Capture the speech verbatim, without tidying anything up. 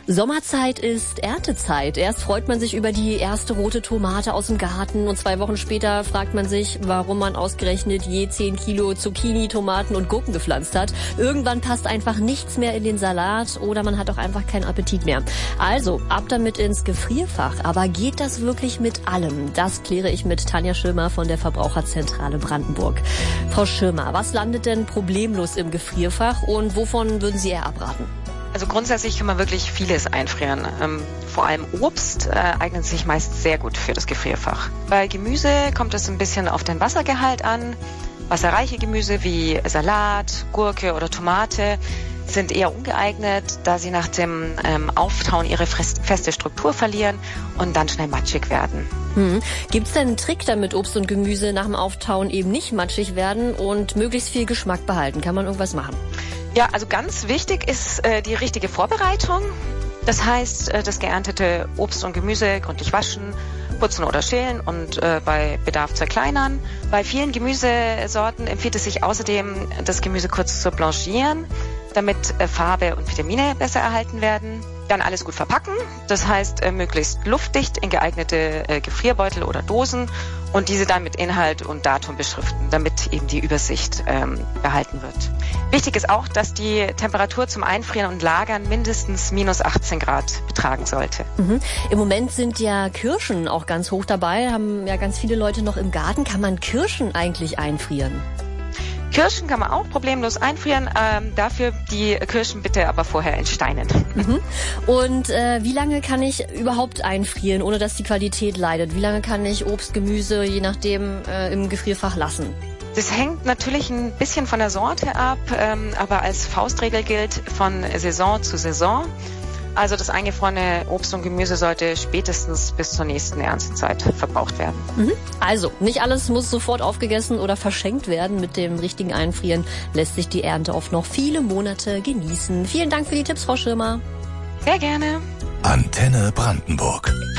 Sommerzeit ist Erntezeit. Erst freut man sich über die erste rote Tomate aus dem Garten und zwei Wochen später fragt man sich, warum man ausgerechnet je zehn Kilo Zucchini, Tomaten und Gurken gepflanzt hat. Irgendwann passt einfach nichts mehr in den Salat oder man hat auch einfach keinen Appetit mehr. Also, ab damit ins Gefrierfach. Aber geht das wirklich mit allem? Das kläre ich mit Tanja Schirmer von der Verbraucherzentrale Brandenburg. Frau Schirmer, was landet denn problemlos im Gefrierfach und wovon würden Sie eher abraten? Also grundsätzlich kann man wirklich vieles einfrieren. Ähm, vor allem Obst äh, eignet sich meist sehr gut für das Gefrierfach. Bei Gemüse kommt es ein bisschen auf den Wassergehalt an. Wasserreiche Gemüse wie Salat, Gurke oder Tomate sind eher ungeeignet, da sie nach dem ähm, Auftauen ihre feste Struktur verlieren und dann schnell matschig werden. Hm. Gibt es denn einen Trick, damit Obst und Gemüse nach dem Auftauen eben nicht matschig werden und möglichst viel Geschmack behalten? Kann man irgendwas machen? Ja, also ganz wichtig ist äh, die richtige Vorbereitung. Das heißt, äh, das geerntete Obst und Gemüse gründlich waschen, putzen oder schälen und äh, bei Bedarf zerkleinern. Bei vielen Gemüsesorten empfiehlt es sich außerdem, das Gemüse kurz zu blanchieren, damit äh, Farbe und Vitamine besser erhalten werden. Dann alles gut verpacken, das heißt äh, möglichst luftdicht in geeignete äh, Gefrierbeutel oder Dosen und diese dann mit Inhalt und Datum beschriften, damit eben die Übersicht ähm, behalten wird. Wichtig ist auch, dass die Temperatur zum Einfrieren und Lagern mindestens minus achtzehn Grad betragen sollte. Mhm. Im Moment sind ja Kirschen auch ganz hoch dabei, haben ja ganz viele Leute noch im Garten. Kann man Kirschen eigentlich einfrieren? Kirschen kann man auch problemlos einfrieren, ähm, dafür die Kirschen bitte aber vorher entsteinen. Mhm. Und äh, wie lange kann ich überhaupt einfrieren, ohne dass die Qualität leidet? Wie lange kann ich Obst, Gemüse, je nachdem, äh, im Gefrierfach lassen? Das hängt natürlich ein bisschen von der Sorte ab, ähm, aber als Faustregel gilt von Saison zu Saison. Also das eingefrorene Obst und Gemüse sollte spätestens bis zur nächsten Erntezeit verbraucht werden. Mhm. Also, nicht alles muss sofort aufgegessen oder verschenkt werden. Mit dem richtigen Einfrieren lässt sich die Ernte oft noch viele Monate genießen. Vielen Dank für die Tipps, Frau Schirmer. Sehr gerne. Antenne Brandenburg.